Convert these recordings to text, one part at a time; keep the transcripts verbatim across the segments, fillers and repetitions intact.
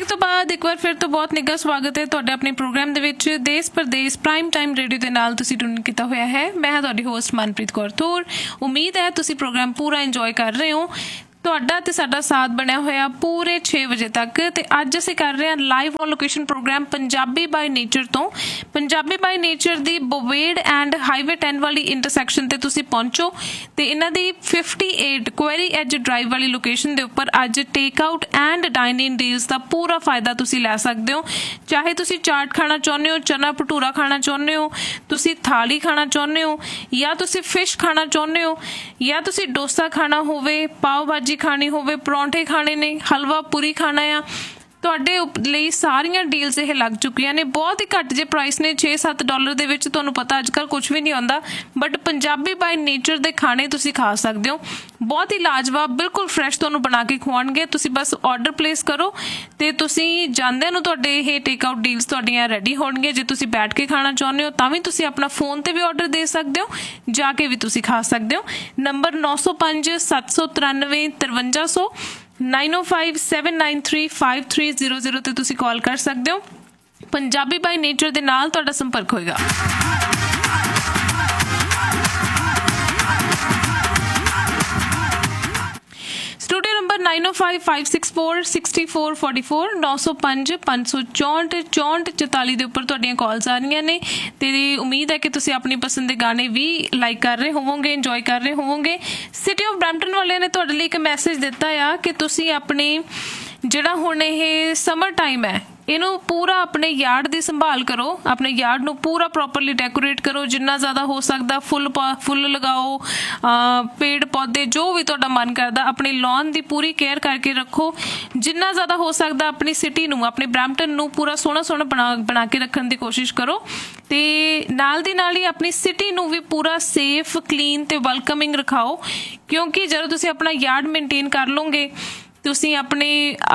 Break तो बाद एक बार फिर तो बहुत निघा स्वागत है तुहाडा अपने प्रोग्राम दे विच देश परदेश प्राइम टाइम रेडियो दे नाल तुसीं ट्यून कीता होया है। मैं हां तुहाडी होस्ट मनप्रीत कौर थोर। उम्मीद है तुसीं प्रोग्राम पूरा इंजॉय कर रहे हो। ਤੁਹਾਡਾ ਤੇ ਸਾਡਾ ਸਾਥ ਬਣਿਆ ਹੋਇਆ ਪੂਰੇ ਛੇ ਵਜੇ ਤੱਕ ਤੇ ਅੱਜ ਅਸੀਂ ਕਰ ਰਹੇ ਹਾਂ live on location programme Punjabi by nature ਤੋਂ। Punjabi by nature the ਬੋਵੇਡ and highway ten ਵਾਲੀ ਇੰਟਰਸੈਕਸ਼ਨ ਤੇ ਤੁਸੀਂ ਪਹੁੰਚੋ ਤੇ ਇਹਨਾਂ ਦੀ fifty eight query as drive ਵਾਲੀ ਲੋਕੇਸ਼ਨ ਦੇ ਉੱਪਰ ਅੱਜ take out and dine in deals ਦਾ ਪੂਰਾ ਫਾਇਦਾ ਤੁਸੀਂ ਲੈ ਸਕਦੇ ਹੋ। ਚਾਹੇ ਤੁਸੀਂ ਚਾਟ ਖਾਣਾ ਚਾਹੁੰਦੇ ਹੋ, ਚਨਾ ਭਟੂਰਾ ਖਾਣਾ ਚਾਹੁੰਦੇ ਹੋ, ਤੁਸੀਂ ਥਾਲੀ ਖਾਣਾ ਚਾਹੁੰਦੇ ਹੋ, ਜਾਂ ਤੁਸੀਂ ਫਿਸ਼ ਖਾਣਾ ਚਾਹੁੰਦੇ ਹੋ, ਜਾਂ ਤੁਸੀਂ ਡੋਸਾ ਖਾਣਾ ਹੋਵੇ, ਪਾਓ ਭਾਜੀ ਖਾਣੀ ਹੋਵੇ, ਪਰੌਂਠੇ ਖਾਣੇ ਨੇ, ਹਲਵਾ ਪੂਰੀ ਖਾਣਾ ਆ, ਤੁਹਾਡੇ ਲਈ ਸਾਰੀਆਂ ਡੀਲਸ ਇਹ ਲੱਗ ਚੁੱਕੀਆਂ ਨੇ। ਬਹੁਤ ਹੀ ਘੱਟ ਜੇ ਪ੍ਰਾਈਸ ਨੇ, ਛੇ ਸੱਤ ਡਾਲਰ ਦੇ ਵਿੱਚ। ਤੁਹਾਨੂੰ ਪਤਾ ਅੱਜ ਕੱਲ੍ਹ ਕੁਛ ਵੀ ਨਹੀਂ ਆਉਂਦਾ, ਬਟ ਪੰਜਾਬੀ ਬਾਈ ਨੇਚਰ ਦੇ ਖਾਣੇ ਤੁਸੀਂ ਖਾ ਸਕਦੇ ਹੋ। ਬਹੁਤ ਹੀ ਲਾਜਵਾਬ, ਬਿਲਕੁਲ ਫਰੈਸ਼ ਤੁਹਾਨੂੰ ਬਣਾ ਕੇ ਖਵਾਉਣਗੇ। ਤੁਸੀਂ ਬਸ ਔਡਰ ਪਲੇਸ ਕਰੋ ਅਤੇ ਤੁਸੀਂ ਜਾਂਦਿਆਂ ਨੂੰ ਤੁਹਾਡੇ ਇਹ ਟੇਕ ਆਊਟ ਡੀਲਸ ਤੁਹਾਡੀਆਂ ਰੈਡੀ ਹੋਣਗੀਆਂ। ਜੇ ਤੁਸੀਂ ਬੈਠ ਕੇ ਖਾਣਾ ਚਾਹੁੰਦੇ ਹੋ ਤਾਂ ਵੀ ਤੁਸੀਂ ਆਪਣਾ ਫੋਨ 'ਤੇ ਵੀ ਔਡਰ ਦੇ ਸਕਦੇ ਹੋ, ਜਾ ਕੇ ਵੀ ਤੁਸੀਂ ਖਾ ਸਕਦੇ ਹੋ। ਨੰਬਰ ਨੌ ਸੌ ਪੰਜ ਸੱਤ ਸੌ ਤਰਾਨਵੇਂ ਤਰਵੰਜਾ ਸੌ नाइन ओ five seven nine three five three zero zero ਤੇ ਤੁਸੀਂ ਕਾਲ ਕਰ ਸਕਦੇ ਹੋ। ਪੰਜਾਬੀ ਬਾਈ ਨੇਚਰ ਦੇ ਨਾਲ ਤੁਹਾਡਾ ਸੰਪਰਕ ਹੋਏਗਾ। स्टूडियो नंबर नाइन ओ five five six four sixty four forty four नौ सौ पंज पंज सौ चौंठ चौंठ चौताली के उपर तुहाडियां कॉल्स आ रही ने ते उम्मीद है कि तुसीं अपनी पसंद के गाने भी लाइक कर रहे होवोगे, इंजॉय कर रहे होवोगे। सिटी ऑफ ब्रैम्पटन वाले ने तुहाडे लई एक मैसेज दिता आ कि तुसीं अपने जिहड़ा हुण इह समर टाइम है ਇਹਨੂੰ ਪੂਰਾ ਆਪਣੇ ਯਾਰਡ ਦੀ ਸੰਭਾਲ ਕਰੋ। ਆਪਣੇ ਯਾਰਡ ਨੂੰ ਪੂਰਾ ਪ੍ਰੋਪਰਲੀ ਡੈਕੋਰੇਟ ਕਰੋ, ਜਿੰਨਾ ਜ਼ਿਆਦਾ ਹੋ ਸਕਦਾ। ਫੁੱਲ ਫੁੱਲ ਲਗਾਓ, ਪੇੜ ਪੌਦੇ ਜੋ ਵੀ ਤੁਹਾਡਾ ਮਨ ਕਰਦਾ। ਆਪਣੀ ਲੌਨ ਦੀ ਪੂਰੀ ਕੇਅਰ ਕਰਕੇ ਰੱਖੋ। ਜਿੰਨਾ ਜ਼ਿਆਦਾ ਹੋ ਸਕਦਾ ਆਪਣੀ ਸਿਟੀ ਨੂੰ, ਆਪਣੇ ਬਰੈਂਪਟਨ ਨੂੰ ਪੂਰਾ ਸੋਹਣਾ ਸੋਹਣਾ ਬਣਾ ਬਣਾ ਕੇ ਰੱਖਣ ਦੀ ਕੋਸ਼ਿਸ਼ ਕਰੋ। ਅਤੇ ਨਾਲ ਦੀ ਨਾਲ ਹੀ ਆਪਣੀ ਸਿਟੀ ਨੂੰ ਵੀ ਪੂਰਾ ਸੇਫ, ਕਲੀਨ ਅਤੇ ਵੈਲਕਮਿੰਗ ਰਖਾਓ। ਕਿਉਂਕਿ ਜਦੋਂ ਤੁਸੀਂ ਆਪਣਾ ਯਾਰਡ ਮੇਨਟੇਨ ਕਰ ਲਓਗੇ, ਤੁਸੀਂ ਆਪਣੇ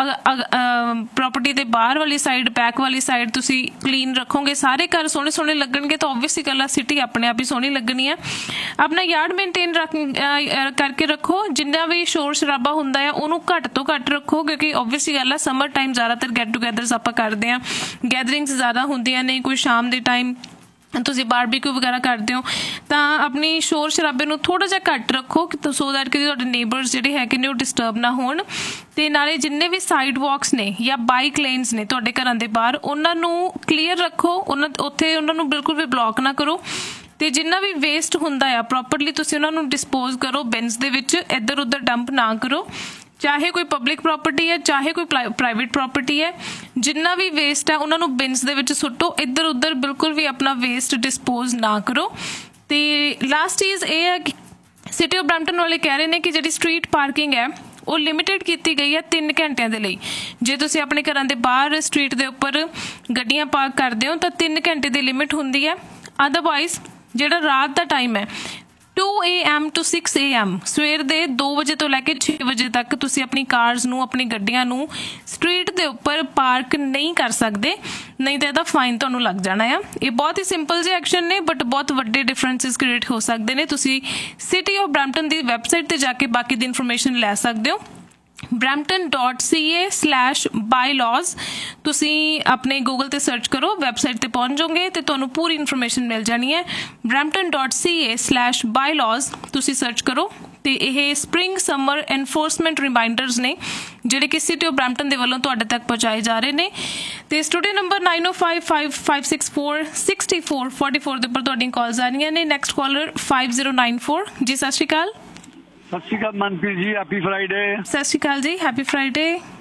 ਪ੍ਰੋਪਰਟੀ ਦੇ ਬਾਹਰ ਵਾਲੀ ਸਾਈਡ, ਬੈਕ ਵਾਲੀ ਸਾਈਡ ਤੁਸੀਂ ਕਲੀਨ ਰੱਖੋਗੇ, ਸਾਰੇ ਘਰ ਸੋਹਣੇ ਸੋਹਣੇ ਲੱਗਣਗੇ, ਤਾਂ ਓਬਵੀਅਸਲੀ ਗੱਲ ਆ ਸਿਟੀ ਆਪਣੇ ਆਪ ਹੀ ਸੋਹਣੀ ਲੱਗਣੀ ਹੈ। ਆਪਣਾ ਯਾਰਡ ਮੇਨਟੇਨ ਰੱਖ ਕਰਕੇ ਰੱਖੋ। ਜਿੰਨਾ ਵੀ ਸ਼ੋਰ ਸ਼ਰਾਬਾ ਹੁੰਦਾ ਆ ਉਹਨੂੰ ਘੱਟ ਤੋਂ ਘੱਟ ਰੱਖੋ, ਕਿਉਂਕਿ ਓਬਵੀਅਸਲੀ ਗੱਲ ਆ ਸਮਰ ਟਾਈਮ ਜ਼ਿਆਦਾਤਰ ਗੈਟ ਟੂਗੈਦਰਸ ਆਪਾਂ ਕਰਦੇ ਹਾਂ, ਗੈਦਰਿੰਗਸ ਜ਼ਿਆਦਾ ਹੁੰਦੀਆਂ ਨੇ। ਕੋਈ ਸ਼ਾਮ ਦੇ ਟਾਈਮ ਤੁਸੀਂ ਬਾਰਬੀਕਿਊ ਵਗੈਰਾ ਕਰਦੇ ਹੋ ਤਾਂ ਆਪਣੀ ਸ਼ੋਰ ਸ਼ਰਾਬੇ ਨੂੰ ਥੋੜ੍ਹਾ ਜਿਹਾ ਘੱਟ ਰੱਖੋ, ਸੋ ਦੈਟ ਕਿ ਤੁਹਾਡੇ ਨੇਬਰਸ ਜਿਹੜੇ ਹੈਗੇ ਨੇ ਉਹ ਡਿਸਟਰਬ ਨਾ ਹੋਣ। ਅਤੇ ਨਾਲੇ ਜਿੰਨੇ ਵੀ ਸਾਈਡ ਵਾਕਸ ਨੇ ਜਾਂ ਬਾਈਕ ਲੇਨਸ ਨੇ ਤੁਹਾਡੇ ਘਰਾਂ ਦੇ ਬਾਹਰ, ਉਹਨਾਂ ਨੂੰ ਕਲੀਅਰ ਰੱਖੋ। ਉਹਨਾਂ ਉੱਥੇ ਉਹਨਾਂ ਨੂੰ ਬਿਲਕੁਲ ਵੀ ਬਲੋਕ ਨਾ ਕਰੋ। ਅਤੇ ਜਿੰਨਾ ਵੀ ਵੇਸਟ ਹੁੰਦਾ ਆ ਪ੍ਰੋਪਰਲੀ ਤੁਸੀਂ ਉਹਨਾਂ ਨੂੰ ਡਿਸਪੋਜ਼ ਕਰੋ ਬਿਨਸ ਦੇ ਵਿੱਚ, ਇੱਧਰ ਉੱਧਰ ਡੰਪ ਨਾ ਕਰੋ। ਚਾਹੇ ਕੋਈ ਪਬਲਿਕ ਪ੍ਰੋਪਰਟੀ ਹੈ, ਚਾਹੇ ਕੋਈ ਪ੍ਰਾਈਵੇਟ ਪ੍ਰੋਪਰਟੀ ਹੈ, ਜਿੰਨਾ ਵੀ ਵੇਸਟ ਹੈ ਉਹਨਾਂ ਨੂੰ ਬਿਨਸ ਦੇ ਵਿੱਚ ਸੁੱਟੋ। ਇੱਧਰ ਉੱਧਰ ਬਿਲਕੁਲ ਵੀ ਆਪਣਾ ਵੇਸਟ ਡਿਸਪੋਜ਼ ਨਾ ਕਰੋ। ਅਤੇ ਲਾਸਟ ਚੀਜ਼ ਇਹ ਹੈ ਕਿ ਸਿਟੀ ਆਫ ਬਰੈਂਪਟਨ ਵਾਲੇ ਕਹਿ ਰਹੇ ਨੇ ਕਿ ਜਿਹੜੀ ਸਟਰੀਟ ਪਾਰਕਿੰਗ ਹੈ ਉਹ ਲਿਮਿਟਿਡ ਕੀਤੀ ਗਈ ਹੈ ਤਿੰਨ ਘੰਟਿਆਂ ਦੇ ਲਈ। ਜੇ ਤੁਸੀਂ ਆਪਣੇ ਘਰਾਂ ਦੇ ਬਾਹਰ ਸਟਰੀਟ ਦੇ ਉੱਪਰ ਗੱਡੀਆਂ ਪਾਰਕ ਕਰਦੇ ਹੋ ਤਾਂ ਤਿੰਨ ਘੰਟੇ ਦੀ ਲਿਮਿਟ ਹੁੰਦੀ ਹੈ। ਅਦਰਵਾਈਜ਼ ਜਿਹੜਾ ਰਾਤ ਦਾ ਟਾਈਮ ਹੈ to A M two six A M, ਸਵੇਰ ਦੇ ਦੋ ਵਜੇ ਤੋਂ ਲੈ ਕੇ ਛੇ ਵਜੇ ਤੱਕ ਤੁਸੀਂ ਆਪਣੀ ਕਾਰਸ ਨੂੰ, ਆਪਣੀ ਗੱਡੀਆਂ ਨੂੰ ਸਟਰੀਟ ਦੇ ਉੱਪਰ ਪਾਰਕ ਨਹੀਂ ਕਰ ਸਕਦੇ, ਨਹੀਂ ਤਾਂ ਇਹਦਾ ਫਾਈਨ ਤੁਹਾਨੂੰ ਲੱਗ ਜਾਣਾ ਆ। ਇਹ ਬਹੁਤ ਹੀ ਸਿੰਪਲ ਜਿਹੇ ਐਕਸ਼ਨ ਨੇ, ਬਟ ਬਹੁਤ ਵੱਡੇ ਡਿਫਰੈਂਸਿਸ ਕ੍ਰੀਏਟ ਹੋ ਸਕਦੇ ਨੇ। ਤੁਸੀਂ city of Brampton the website 'ਤੇ ਜਾ ਕੇ ਬਾਕੀ ਦੀ ਇਨਫੋਰਮੇਸ਼ਨ ਲੈ ਸਕਦੇ ਹੋ। ਬਰੈਂਪਟਨ ਡੋਟ ਸੀ ਏ ਸਲੈਸ਼ ਬਾਈ ਲੌਜ਼ ਤੁਸੀਂ ਆਪਣੇ ਗੂਗਲ 'ਤੇ ਸਰਚ ਕਰੋ, ਵੈਬਸਾਈਟ 'ਤੇ ਪਹੁੰਚ ਜਾਓਗੇ ਅਤੇ ਤੁਹਾਨੂੰ ਪੂਰੀ ਇਨਫੋਰਮੇਸ਼ਨ ਮਿਲ ਜਾਣੀ ਹੈ। ਬਰੈਂਪਟਨ ਡੋਟ ਸੀ ਏ ਸਲੈਸ਼ ਬਾਈ ਲੌਜ਼ ਤੁਸੀਂ ਸਰਚ ਕਰੋ। ਅਤੇ ਇਹ ਸਪਰਿੰਗ ਸਮਰ ਐਨਫੋਰਸਮੈਂਟ ਰਿਮਾਈਂਡਰਸ ਨੇ ਜਿਹੜੇ ਕਿ ਸਿਟੀ ਆਫ ਬਰੈਂਪਟਨ ਦੇ ਵੱਲੋਂ ਤੁਹਾਡੇ ਤੱਕ ਪਹੁੰਚਾਏ ਜਾ ਰਹੇ ਨੇ। ਅਤੇ ਸਟੂਡੀਓ ਨੰਬਰ ਨਾਈਨ ਓ five five five six four sixty four forty four ਦੇ ਉੱਪਰ ਤੁਹਾਡੀਆਂ ਕਾਲਸ ਆ ਰਹੀਆਂ ਨੇ। Next collar five zero nine four G, ਸਤਿ ਸ਼੍ਰੀ ਅਕਾਲ। ਸਤਿ ਸ਼੍ਰੀ ਅਕਾਲ ਮਨਪ੍ਰੀਤ ਜੀ, ਹੈਪੀ ਫਰਾਈਡੇ। ਸਤਿ ਸ਼੍ਰੀ ਅਕਾਲ ਜੀ, ਹੈਪੀ ਫਰਾਈਡੇ।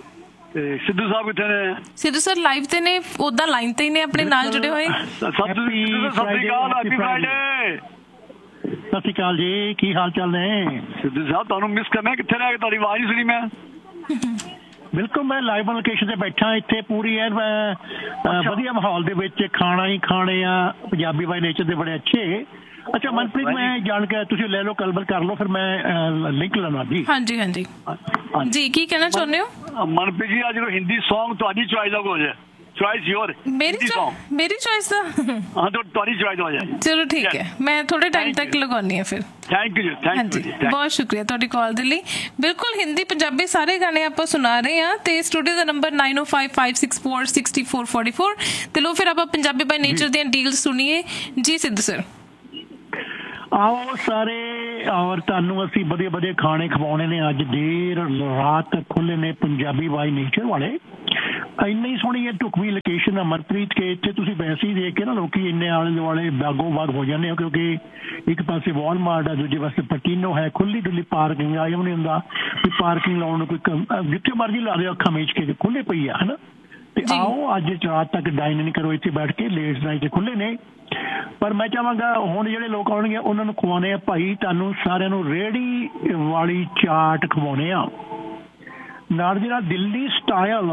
ਤੇ ਸਿੱਧੂ ਸਾਹਿਬ ਕਿੱਥੇ ਨੇ? ਸਿੱਧੂ ਸਰ ਲਾਈਵ ਤੇ ਨੇ, ਉਦਾਂ ਲਾਈਨ ਤੇ ਹੀ ਨੇ ਆਪਣੇ ਨਾਲ ਜੁੜੇ ਹੋਏ। ਸਤਿ ਸ਼੍ਰੀ ਅਕਾਲ, ਹੈਪੀ ਫਰਾਈਡੇ। ਸਤਿ ਸ਼੍ਰੀ ਅਕਾਲ ਜੀ, ਕੀ ਹਾਲ ਚਾਲ ਨੇ? ਸਿੱਧੂ ਸਾਹਿਬ ਤੁਹਾਨੂੰ ਮਿਸ ਕਰਨਾ, ਕਿੱਥੇ ਰਹਿ ਗਏ? ਤੁਹਾਡੀ ਆਵਾਜ਼ ਨਹੀਂ ਸੁਣੀ ਮੈਂ। ਬਿਲਕੁਲ, ਮੈਂ ਲਾਈਵ ਲੋਕੇਸ਼ਨ ਤੇ ਬੈਠਾ ਇੱਥੇ, ਪੂਰੀ ਐਨ ਵਧੀਆ ਮਾਹੌਲ ਦੇ ਵਿੱਚ ਖਾਣਾ ਹੀ ਖਾਣੇ ਆ ਪੰਜਾਬੀ ਬਾਈ ਨੇਚਰ ਦੇ ਬੜੇ ਅੱਛੇ। ਅੱਛਾ ਮਨਪ੍ਰੀਤ, ਮੈਂ ਜਾਣ ਕੇ ਤੁਸੀਂ ਲੈ ਲਓ, ਕਲਬਰ ਕਰ ਲਓ, ਫਿਰ ਮੈਂ ਲਿੰਕ ਲੈਣਾ ਜੀ। ਹਾਂਜੀ ਹਾਂਜੀ ਜੀ, ਕੀ ਕਹਿਣਾ ਚਾਹੁੰਦੇ ਹੋ? ਮਨਪ੍ਰੀਤ ਜੀ, ਅੱਜ ਹਿੰਦੀ ਸੌਂਗ ਤੁਹਾਡੀ ਚੁਆਇਸ ਦਾ ਕੁਝ चॉइस योर ਮੇਰੀ हिंदी ਚੋ- सॉन्ग ਮੇਰੀ ਚੋਇਸ ਦਾ हाँ तो तुम्हारी चॉइस हो जाए ਚਲੋ ਠੀਕ ਹੈ ਮੈਂ ਥੋੜੇ ਟਾਈਮ Thank ਤੱਕ you. ਲਗਾਉਣੀ ਆ ਫਿਰ थैंक यू थैंक ਹਾਂਜੀ यू जी ਬਹੁਤ ਸ਼ੁਕਰੀਆ ਤੁਹਾਡੀ ਕਾਲ ਦੇ ਲਈ ਬਿਲਕੁਲ ਹਿੰਦੀ ਪੰਜਾਬੀ ਸਾਰੇ ਗਾਣੇ ਆਪਾਂ ਸੁਣਾ ਰਹੇ ਆ ਤੇ ਸਟੂਡੀਓ ਦਾ number nine oh five five six four six four four four ਤੇ ਲੋ ਫਿਰ ਆਪਾਂ ਪੰਜਾਬੀ ਬਾਈ ਨੇਚਰ ਦੀਆਂ ਡੀਲਸ ਸੁਣੀਏ ਜੀ ਸਿੱਧੂ ਸਰ ਆਓ ਸਾਰੇ ਔਰ ਤੁਹਾਨੂੰ ਅਸੀਂ ਵਧੀਆ ਵਧੀਆ ਖਾਣੇ ਖਵਾਉਣੇ ਨੇ ਅੱਜ ਦੇਰ ਰਾਤ ਖੁੱਲੇ ਨੇ ਪੰਜਾਬੀ ਬਾਈ ਨੇਚਰ ਵਾਲੇ ਇੰਨੀ ਸੋਹਣੀ ਇਹ ਢੁਕਵੀਂ ਲੋਕੇਸ਼ਨ ਅਮਰਪ੍ਰੀਤ ਕੇ ਇੱਥੇ ਤੁਸੀਂ ਵੈਸੇ ਹੀ ਦੇਖ ਕੇ ਨਾ ਲੋਕੀ ਇੰਨੇ ਆਲੇ ਦੁਆਲੇ ਬਾਗੋ ਬਾਗ ਹੋ ਜਾਂਦੇ ਹੋ ਕਿਉਂਕਿ ਇੱਕ ਪਾਸੇ ਵਾਲਮਾਰਟ ਹੈ ਦੂਜੇ ਪਾਸੇ ਪਟੀਨੋ ਹੈ ਖੁੱਲੀ ਡੁੱਲੀ ਪਾਰਕਿੰਗ ਆਈ ਨਹੀਂ ਹੁੰਦਾ ਵੀ ਪਾਰਕਿੰਗ ਲਾਉਣ ਨੂੰ ਕੋਈ ਕ- ਜਿੱਥੇ ਮਰਜ਼ੀ ਲਾ ਦਿਓ ਅੱਖਾਂ ਮੀਚ ਕੇ ਖੁੱਲੇ ਪਈ ਆ ਹਨਾ ਤੇ ਆਓ ਅੱਜ ਰਾਤ ਤੱਕ ਡਾਈਨਿੰਗ ਕਰੋ ਇੱਥੇ ਬੈਠ ਕੇ ਲੇਟ ਨਾਈਟ ਖੁੱਲੇ ਨੇ ਪਰ ਮੈਂ ਚਾਹਾਂਗਾ ਹੁਣ ਜਿਹੜੇ ਲੋਕ ਆਉਣਗੇ ਉਹਨਾਂ ਨੂੰ ਖਵਾਉਣੇ ਆ ਭਾਈ ਤੁਹਾਨੂੰ ਸਾਰਿਆਂ ਨੂੰ ਰੇਹੜੀ ਵਾਲੀ ਚਾਟ ਖਵਾਉਣੇ ਆ ਨਾਲ ਦੀ ਨਾਲ ਦਿੱਲੀ ਸਟਾਈਲ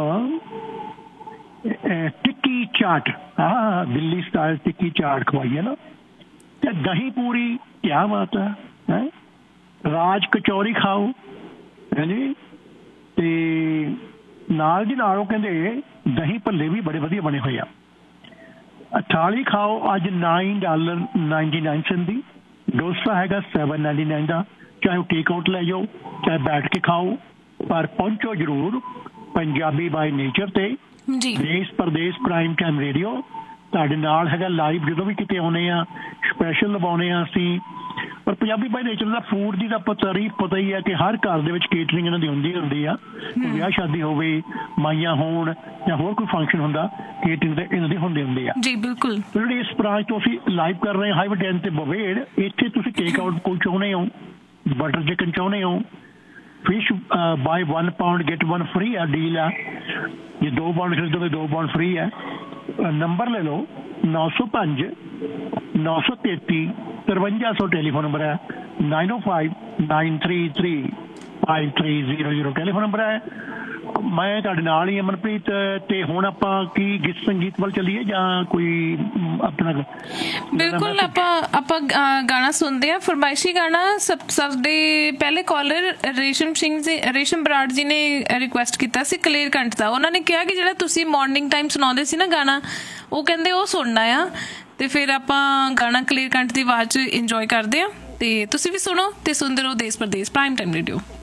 ਟਿੱਕੀ ਚਾਟ ਹਾਂ ਦਿੱਲੀ ਸਟਾਈਲ ਟਿੱਕੀ ਚਾਟ ਖਵਾਈਏ ਨਾ ਤੇ ਦਹੀਂ ਪੂਰੀ ਕਿਆ ਬਾਤ ਹੈ ਹੈਂ ਰਾਜ ਕਚੌਰੀ ਖਾਓ ਹਾਂਜੀ ਤੇ ਨਾਲ ਦੀ ਨਾਲ ਉਹ ਕਹਿੰਦੇ ਦਹੀਂ ਭੱਲੇ ਵੀ ਬੜੇ ਵਧੀਆ ਬਣੇ ਹੋਏ ਆ ਥਾਲੀ ਖਾਓ ਅੱਜ nine dollars ninety-nine cents ਦੀ ਡੋਸਾ ਹੈਗਾ seven ninety-nine ਦਾ ਚਾਹੇ ਉਹ ਟੇਕ ਆਊਟ ਲੈ ਜਾਓ ਚਾਹੇ ਬੈਠ ਕੇ ਖਾਓ ਪਰ ਪਹੁੰਚੋ ਜ਼ਰੂਰ ਪੰਜਾਬੀ ਬਾਈ ਨੇਚਰ ਤੇ ਜੀ ਦੇਸ਼ ਪ੍ਰਦੇਸ਼ ਪ੍ਰਾਈਮ ਟਾਈਮ ਰੇਡੀਓ ਤੁਹਾਡੇ ਨਾਲ ਹੈਗਾ ਲਾਈਵ ਜਦੋਂ ਵੀ ਕਿਤੇ ਆਉਣੇ ਆ ਸਪੈਸ਼ਲ ਲਵਾਉਣੇ ਆ ਅਸੀਂ ਪਰ Punjabi by nature the food ਦੀ ਤਾਂ ਪਤਾ ਹੀ ਪਤਾ ਹੀ ਹੈ ਕਿ ਹਰ ਘਰ ਦੇ ਵਿੱਚ ਕੇਟਰਿੰਗ ਇਹਨਾਂ ਦੀ ਹੁੰਦੀ ਹੁੰਦੀ ਆ ਵਿਆਹ ਸ਼ਾਦੀ ਹੋਵੇ ਮਾਈਆਂ ਹੋਣ ਜਾਂ ਹੋਰ ਕੋਈ ਫੰਕਸ਼ਨ ਹੁੰਦਾ ਕੇਟਰਿੰਗ ਦੇ ਇਹਨਾਂ ਦੀ ਹੁੰਦੇ ਹੁੰਦੇ ਆ ਜੀ ਬਿਲਕੁਲ ਜਿਹੜੀ ਇਸ ਬ੍ਰਾਂਚ ਤੋਂ ਅਸੀਂ ਲਾਈਵ ਕਰ ਰਹੇ ਹਾਂ ਹਾਈਵੇ ਟੈਨ ਤੇ ਬਵੇੜ ਇੱਥੇ ਤੁਸੀਂ ਟੇਕ ਆਊਟ ਕੋਈ ਚਾਹੁੰਦੇ ਹੋ ਬਟਰ ਚਿਕਨ ਚਾਹੁੰਦੇ ਹੋ ਫਿਸ਼ ਬਾਈ one pound get one free ਆ ਡੀਲ ਆ ਜੇ ਦੋ ਪਾਉਂਡ ਖਰੀਦੋਗੇ ਦੋ ਪਾਉਂਡ ਫ੍ਰੀ ਹੈ ਨੰਬਰ ਲੈ ਲਓ ਨੌ ਸੌ ਪੰਜ ਨੌ ਸੌ ਤੇਤੀ ਤਰਵੰਜਾ ਸੌ ਟੈਲੀਫੋਨ ਨੰਬਰ ਹੈ nine oh five nine three three five three zero zero telephone number ਹੈ ਮੈਂ ਤੁਹਾਡੇ ਨਾਲ ਹੀ ਅਮਨਪ੍ਰੀਤ ਤੇ ਹੁਣ ਆਪਾਂ ਕੀ ਗੀਤ ਸੰਗੀਤ ਵੱਲ ਚੱਲੀਏ ਜਾਂ ਕੋਈ ਆਪਣਾ ਬਿਲਕੁਲ ਆਪਾਂ ਆਪਾਂ ਗਾਣਾ ਸੁਣਦੇ ਆ ਫਰਮਾਇਸ਼ੀ ਗਾਣਾ ਸਭ ਸਾਡੇ ਪਹਿਲੇ ਕਾਲਰ ਰੇਸ਼ਮ ਸਿੰਘ ਜੀ ਰੇਸ਼ਮ ਬਰਾੜ ਜੀ ਨੇ ਰਿਕੁਐਸਟ ਕੀਤਾ ਸੀ ਕਲੀਅਰ ਕੰਠ ਦਾ ਉਹਨਾਂ ਨੇ ਕਿਹਾ ਕਿ ਜਿਹੜਾ ਤੁਸੀਂ ਮਾਰਨਿੰਗ ਟਾਈਮ ਸੁਣਾਉਂਦੇ ਸੀ ਨਾ ਗਾਣਾ ਉਹ ਕਹਿੰਦੇ ਉਹ ਸੁਣਨਾ ਆ ਤੇ ਫਿਰ ਆਪਾਂ ਗਾਣਾ ਕਲੀਅਰ ਕੰਠ ਦੀ ਆਵਾਜ਼ 'ਚ ਇੰਜੋਏ ਕਰਦੇ ਆ ਤੇ ਤੁਸੀਂ ਵੀ ਸੁਣੋ ਤੇ ਸੁਣਦੇ ਰਹੋ ਦੇਸ਼ ਪ੍ਰਦੇਸ਼ ਪ੍ਰਾਈਮ ਟਾਈਮ ਰੇਡੀਓ